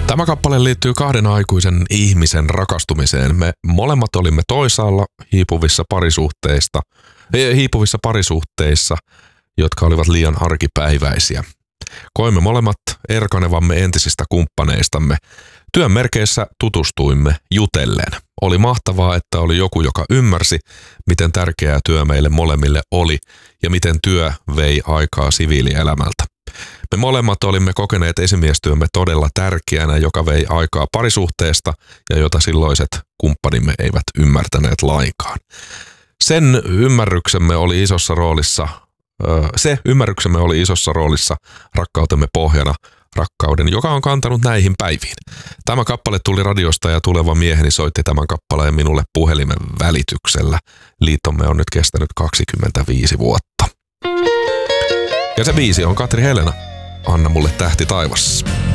Tämä kappale liittyy kahden aikuisen ihmisen rakastumiseen. Me molemmat olimme toisaalla hiipuvissa parisuhteissa, jotka olivat liian arkipäiväisiä. Koimme molemmat erkanevamme entisistä kumppaneistamme. Työn merkeissä tutustuimme jutellen. Oli mahtavaa, että oli joku, joka ymmärsi, miten tärkeää työ meille molemmille oli ja miten työ vei aikaa siviilielämältä. Me molemmat olimme kokeneet esimiestyömme todella tärkeänä, joka vei aikaa parisuhteesta ja jota silloiset kumppanimme eivät ymmärtäneet lainkaan. Se ymmärryksemme oli isossa roolissa rakkautemme pohjana, rakkauden, joka on kantanut näihin päiviin. Tämä kappale tuli radiosta ja tuleva mieheni soitti tämän kappaleen minulle puhelimen välityksellä. Liittomme on nyt kestänyt 25 vuotta. Ja se biisi on Katri Helena. Anna mulle tähti taivas.